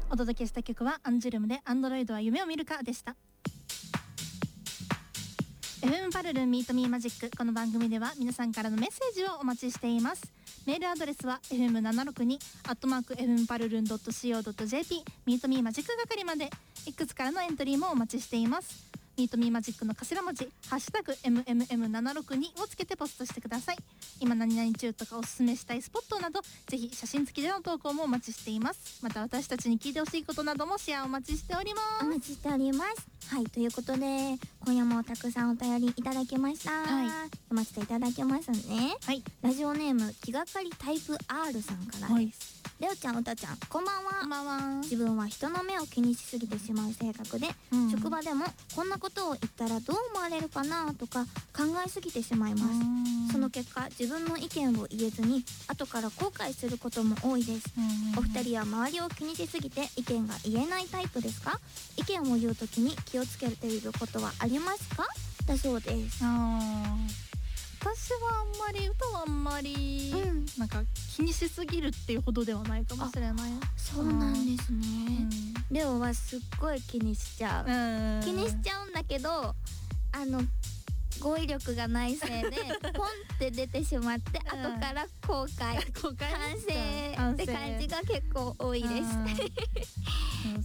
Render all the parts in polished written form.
お届けした曲はアンジュルムでアンドロイドは夢を見るかでした。FM パルルンミートミーマジック。この番組では皆さんからのメッセージをお待ちしています。メールアドレスは fm762@fmparlun.co.jp ミートミーマジック係まで。X からのエントリーもお待ちしています。ミートミーマジックの頭文字ハッシュタグ MMM762 をつけてポストしてください。今何々中とかおすすめしたいスポットなど、ぜひ写真付きでの投稿もお待ちしています。また私たちに聞いてほしいことなどもシェアお待ちしております。 お待ちしております。はい、ということで今夜もたくさんお便りいただきました、読ませていただきますね。ラジオネーム気がかりタイプ R さんからです。レオちゃん、うたちゃん、こんばんは。 こんばんは。 自分は人の目を気にしすぎてしまう性格で、職場でもこんなことを言ったらどう思われるかなとか考えすぎてしまいます。その結果自分の意見を言えずに後から後悔することも多いです。お二人は周りを気にしすぎて意見が言えないタイプですか？意見を言うときに気をつけていることはありますか？だそうです。 私はあんまり、歌はあんまり、なんか気にしすぎるっていうほどではないかもしれない。 そうなんですね。レオはすっごい気にしちゃう。気にしちゃうんだけど、語彙力がないせいでポンって出てしまって後から後悔、反省って感じが結構多いです。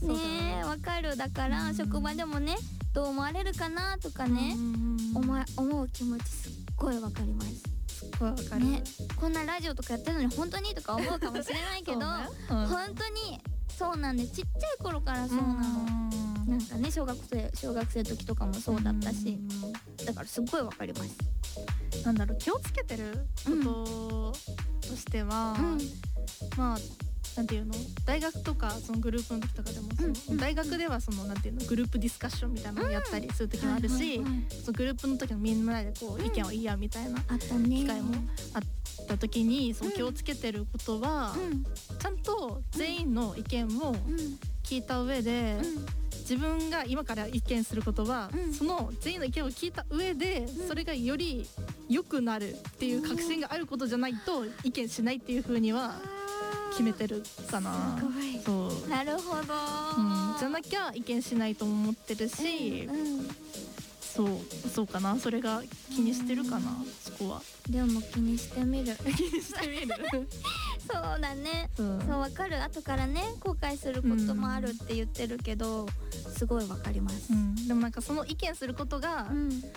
ねえ、わかる。だから職場でもね、どう思われるかなとかね、思う気持ちすっごいわかります。 すっごいわかるね。 こんなラジオとかやってるのに本当にとか思うかもしれないけど本当にそうなんで、ちっちゃい頃からそうなの。なんかね、小学生の時とかもそうだったし、だからすっごいわかります。 なんだろう、気をつけてることとしては、まあなんていうの、大学とかそのグループの時とかでも、大学ではそのなんていうの、グループディスカッションみたいなのをやったりする時もあるし、そのグループの時のみんなでこう意見を言い合うみたいな機会もあった時に、その気をつけてることは、ちゃんと全員の意見を聞いた上で、自分が今から意見することは、その全員の意見を聞いた上で、それがより良くなるっていう確信があることじゃないと意見しないっていう風には決めてるかな。そう。 なるほど。 じゃなきゃ意見しないと思ってるし、そうかな。それが気にしてるかな、そこは。 でも気にしてみる。 気にしてみる。 そうだね。そうわかる。後からね、後悔することもあるって言ってるけど、すごいわかります。 でもなんかその意見することが、